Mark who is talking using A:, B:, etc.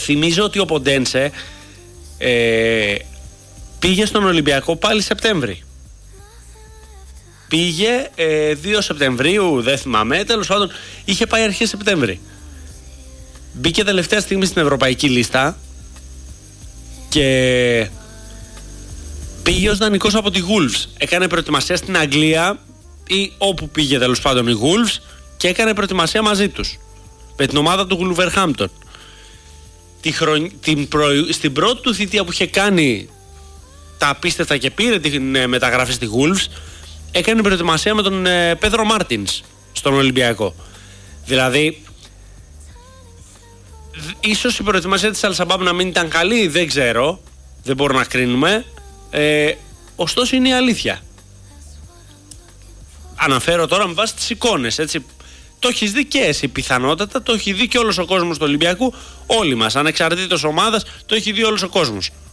A: Θυμίζω ότι ο Ποντένσε πήγε στον Ολυμπιακό πάλι Σεπτέμβρη. Πήγε 2 Σεπτεμβρίου, δεν θυμάμαι, τέλος πάντων είχε πάει αρχές Σεπτέμβρη. Μπήκε τελευταία στιγμή στην ευρωπαϊκή λίστα και πήγε ως δανεικός από τη Wolves. Έκανε προετοιμασία στην Αγγλία ή όπου πήγε τέλος πάντων η Wolves και έκανε προετοιμασία μαζί τους με την ομάδα του Wolverhampton. Στην πρώτη του θητεία που είχε κάνει τα απίστευτα και πήρε την μεταγραφή στη Wolves, έκανε προετοιμασία με τον Πέδρο Μάρτινς στον Ολυμπιακό. Δηλαδή ίσως η προετοιμασία της Αλσαμπάμπ να μην ήταν καλή, δεν ξέρω, δεν μπορούμε να κρίνουμε, ωστόσο είναι η αλήθεια. Αναφέρω τώρα με βάση τις εικόνες, έτσι. Το έχεις δει και εσύ πιθανότατα, το έχει δει και όλος ο κόσμος του Ολυμπιακού, όλοι μας, ανεξαρτήτως ομάδας, το έχει δει όλος ο κόσμος.